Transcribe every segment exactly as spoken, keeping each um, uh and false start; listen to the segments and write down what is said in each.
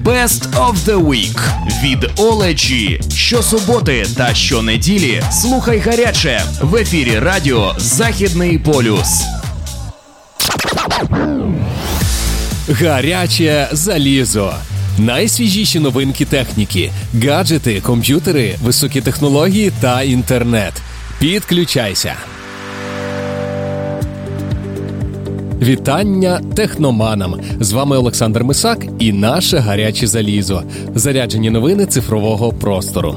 Best of the Week від Оле Джі. Щосуботи та щонеділі слухай гаряче в ефірі радіо «Західний полюс». Гаряче залізо. Найсвіжіші новинки техніки, гаджети, комп'ютери, високі технології та інтернет. Підключайся. Вітання техноманам! З вами Олександр Мисак і наше гаряче залізо. Заряджені новини цифрового простору.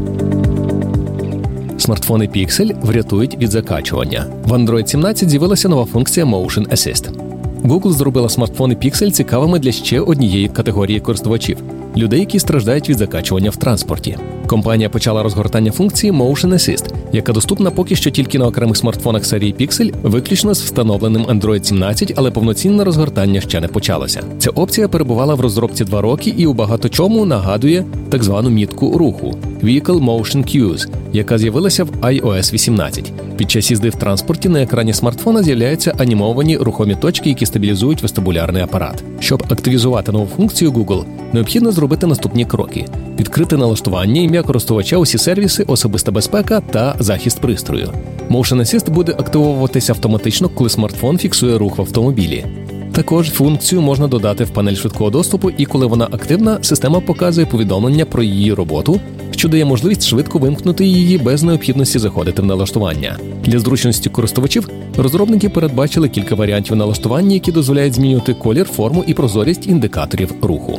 Смартфони Pixel врятують від закачування. В Android сімнадцять з'явилася нова функція Motion Assist. Google зробила смартфони Pixel цікавими для ще однієї категорії користувачів – людей, які страждають від закачування в транспорті. Компанія почала розгортання функції Motion Assist, яка доступна поки що тільки на окремих смартфонах серії Pixel, виключно з встановленим Android сімнадцять, але повноцінне розгортання ще не почалося. Ця опція перебувала в розробці два роки і у багато чому нагадує так звану мітку руху – Vehicle Motion Cues, яка з'явилася в ай о ес вісімнадцять. Під час їзди в транспорті на екрані смартфона з'являються анімовані рухомі точки, які стабілізують вестибулярний апарат. Щоб активізувати нову функцію Google, необхідно зробити наступні кроки – відкрити налаштування, ім'я користувача, усі сервіси, особиста безпека та захист пристрою. Motion Assist буде активовуватися автоматично, коли смартфон фіксує рух в автомобілі. Також функцію можна додати в панель швидкого доступу, і коли вона активна, система показує повідомлення про її роботу, що дає можливість швидко вимкнути її без необхідності заходити в налаштування. Для зручності користувачів розробники передбачили кілька варіантів налаштування, які дозволяють змінювати колір, форму і прозорість індикаторів руху.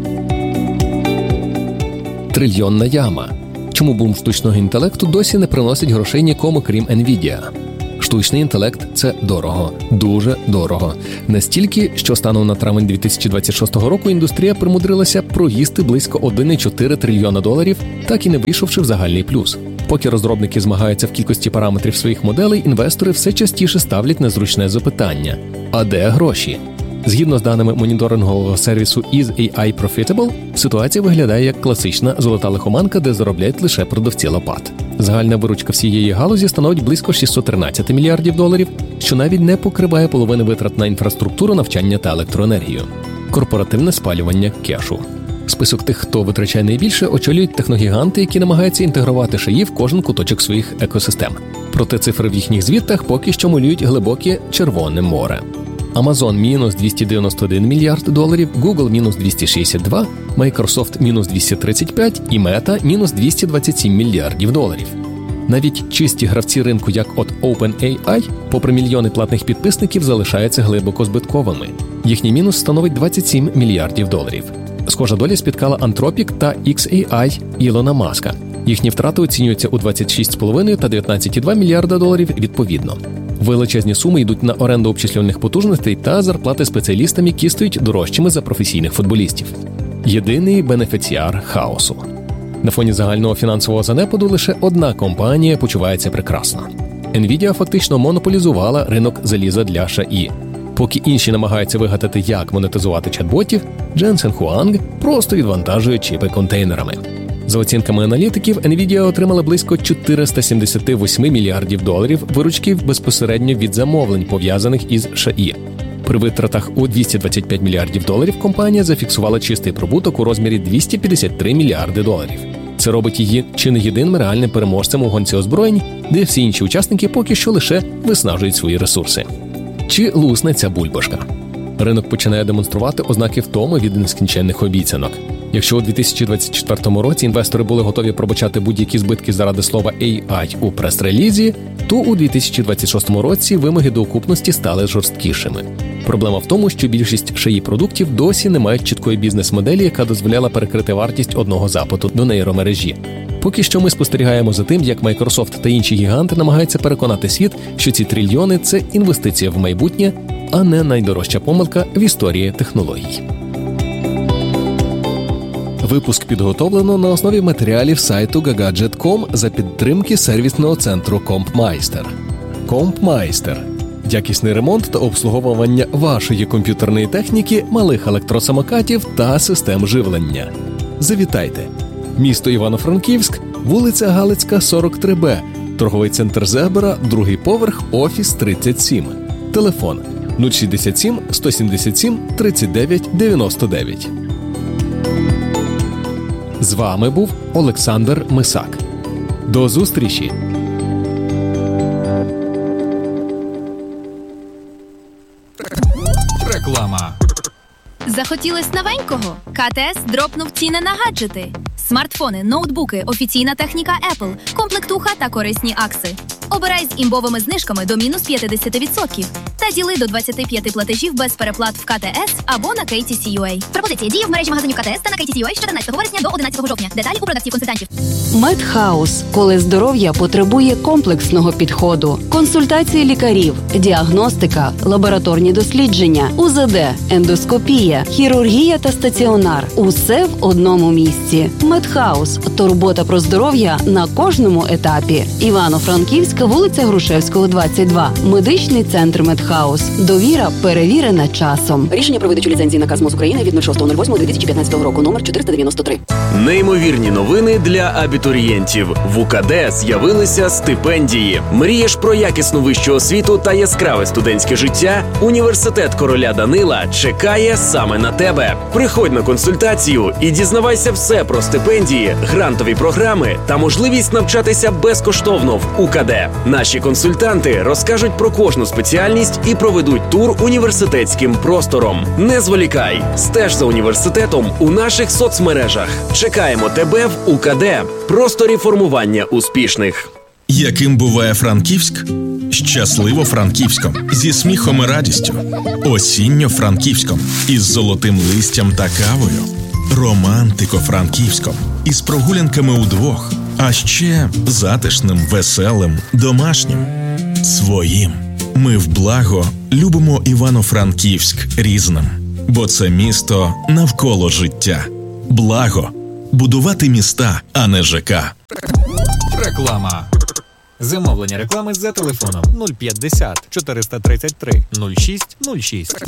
Трильйонна яма. Чому бум штучного інтелекту досі не приносить грошей нікому, крім Nvidia? Штучний інтелект – це дорого. Дуже дорого. Настільки, що станом на травень дві тисячі двадцять шостого року індустрія примудрилася проїсти близько один цілих чотири десятих трильйона доларів, так і не вийшовши в загальний плюс. Поки розробники змагаються в кількості параметрів своїх моделей, інвестори все частіше ставлять незручне запитання – а де гроші? Згідно з даними моніторингового сервісу Is ей ай Profitable, ситуація виглядає як класична золота лихоманка, де заробляють лише продавці лопат. Загальна виручка всієї галузі становить близько шістсот тринадцять мільярдів доларів, що навіть не покриває половини витрат на інфраструктуру, навчання та електроенергію. Корпоративне спалювання кешу. Список тих, хто витрачає найбільше, очолюють техногіганти, які намагаються інтегрувати шиї в кожен куточок своїх екосистем. Проте цифри в їхніх звітах поки що малюють глибоке Червоне море. Amazon – мінус двісті дев'яносто один мільярд доларів, Google – мінус двісті шістдесят два, Microsoft – мінус двісті тридцять п'ять і Meta – мінус двісті двадцять сім мільярдів доларів. Навіть чисті гравці ринку, як от OpenAI, попри мільйони платних підписників, залишаються глибоко збитковими. Їхній мінус становить двадцять сім мільярдів доларів. Схожа доля спіткала Anthropic та ікс ей ай Ілона Маска. Їхні втрати оцінюються у двадцять шість цілих п'ять десятих та дев'ятнадцять цілих два десятих мільярда доларів відповідно. Величезні суми йдуть на оренду обчислювальних потужностей та зарплати спеціалістам, які стають дорожчими за професійних футболістів. Єдиний бенефіціар хаосу. На фоні загального фінансового занепаду лише одна компанія почувається прекрасно. Nvidia фактично монополізувала ринок заліза для ШАІ. Поки інші намагаються вигадати, як монетизувати чат-ботів, Jensen Huang просто відвантажує чіпи контейнерами. За оцінками аналітиків, Nvidia отримала близько чотириста сімдесят вісім мільярдів доларів виручки безпосередньо від замовлень, пов'язаних із ШАІ. При витратах у двісті двадцять п'ять мільярдів доларів компанія зафіксувала чистий прибуток у розмірі двісті п'ятдесят три мільярди доларів. Це робить її чи не єдиним реальним переможцем у гонці озброєнь, де всі інші учасники поки що лише виснажують свої ресурси. Чи лусне ця бульбашка? Ринок починає демонструвати ознаки втоми від нескінченних обіцянок. Якщо у дві тисячі двадцять четвертому році інвестори були готові пробачати будь-які збитки заради слова ей ай у прес-релізі, то у дві тисячі двадцять шостому році вимоги до окупності стали жорсткішими. Проблема в тому, що більшість ШАІ продуктів досі не мають чіткої бізнес-моделі, яка дозволяла перекрити вартість одного запиту до нейромережі. Поки що ми спостерігаємо за тим, як Microsoft та інші гіганти намагаються переконати світ, що ці трильйони – це інвестиція в майбутнє, а не найдорожча помилка в історії технологій. Випуск підготовлено на основі матеріалів сайту га гаджет крапка ком за підтримки сервісного центру Компмайстер. Компмайстер – якісний ремонт та обслуговування вашої комп'ютерної техніки, малих електросамокатів та систем живлення. Завітайте! Місто Івано-Франківськ, вулиця Галицька, сорок три Б, торговий центр Зебра, другий поверх, офіс тридцять сім. Телефон нуль шістдесят сім сто сімдесят сім тридцять дев'ять дев'яносто дев'ять. З вами був Олександр Мисак. До зустрічі! Реклама. Захотілось новенького? КТС дропнув ціни на гаджети. Смартфони, ноутбуки, офіційна техніка Apple, комплектуха та корисні акси. Обирай з імбовими знижками до мінус п'ятдесят відсотків та діли до двадцять п'ять платежів без переплат в КТС або на кей ті сі точка ю а. Пропозиція діє в мережі магазинів КТС та на кей ті сі точка ю а з чотирнадцятого вересня до одинадцятого жовтня. Деталі у продавців-консультантів. Медхаус, коли здоров'я потребує комплексного підходу. Консультації лікарів, діагностика, лабораторні дослідження, у зет де, ендоскопія, хірургія та стаціонар. Усе в одному місці. Медхаус. Турбота про здоров'я на кожному етапі. Івано-Франківська, вулиця Грушевського, двадцять два. Медичний центр Медхаус. Довіра перевірена часом. Рішення про видачу ліцензії наказ МОЗ України від шостого восьмого дві тисячі п'ятнадцятого року номер чотириста дев'яносто три. Неймовірні новини для абітурієнтів. В УКД з'явилися стипендії. Мрієш про якісну вищу освіту та яскраве студентське життя? Університет короля Данила чекає саме на тебе. Приходь на консультацію і дізнавайся все про стипендії, грантові програми та можливість навчатися безкоштовно в УКД. Наші консультанти розкажуть про кожну спеціальність і проведуть тур університетським простором. Не зволікай, стеж за університетом у наших соцмережах. Чекаємо тебе в УКД. Просторі формування успішних. Яким буває Франківськ? Щасливо Франківськом, зі сміхом і радістю. Осінньо Франківськом, із золотим листям та кавою. Романтико Франківськом, із прогулянками удвох. А ще затишним, веселим, домашнім. Своїм. Ми в благо любимо Івано-Франківськ різним. Бо це місто навколо життя. Благо. Будувати міста, а не ЖК. Реклама. Замовлення реклами за телефоном нуль п'ятдесят чотириста тридцять три нуль шість нуль шість.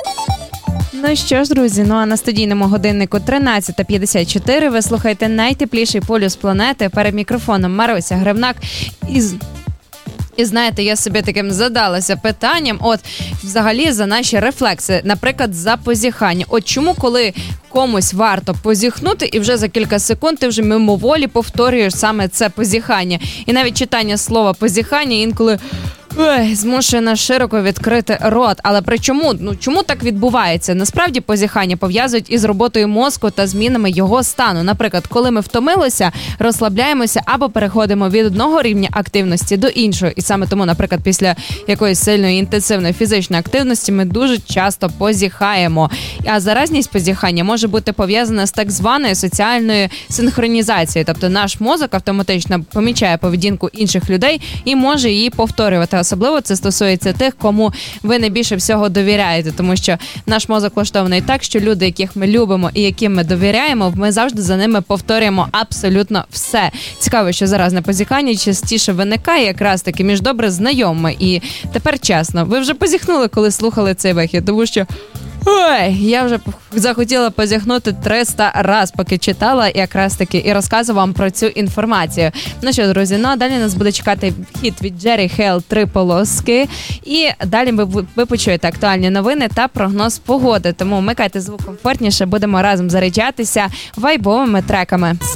Ну що ж, друзі, ну а на студійному годиннику тринадцята п'ятдесят чотири ви слухаєте найтепліший полюс планети. Перед мікрофоном Маруся Гребнак. Із... І знаєте, я собі таким задалася питанням, от, взагалі, за наші рефлекси, наприклад, за позіхання. От чому, коли комусь варто позіхнути, і вже за кілька секунд ти вже мимоволі повторюєш саме це позіхання. І навіть читання слова позіхання інколи... Ой, змушує нас широко відкрити рот. Але при чому? Ну, чому так відбувається? Насправді позіхання пов'язують із роботою мозку та змінами його стану. Наприклад, коли ми втомилися, розслабляємося або переходимо від одного рівня активності до іншого. І саме тому, наприклад, після якоїсь сильної інтенсивної фізичної активності ми дуже часто позіхаємо. А заразність позіхання може бути пов'язана з так званою соціальною синхронізацією. Тобто наш мозок автоматично помічає поведінку інших людей і може її повторювати. Особливо це стосується тих, кому ви найбільше всього довіряєте, тому що наш мозок влаштований так, що люди, яких ми любимо і яким ми довіряємо, ми завжди за ними повторюємо абсолютно все. Цікаво, що заразне позіхання частіше виникає якраз таки між добре знайомими. І тепер чесно, ви вже позіхнули, коли слухали цей вихід, тому що ой, я вже захотіла позіхнути триста раз, поки читала якраз таки і розказувала вам про цю інформацію. Ну що, друзі, ну а далі нас буде чекати хіт від Джері Хейл «Три полоски». І далі ви, ви почуєте актуальні новини та прогноз погоди. Тому вмикайте звук комфортніше, будемо разом заряджатися вайбовими треками.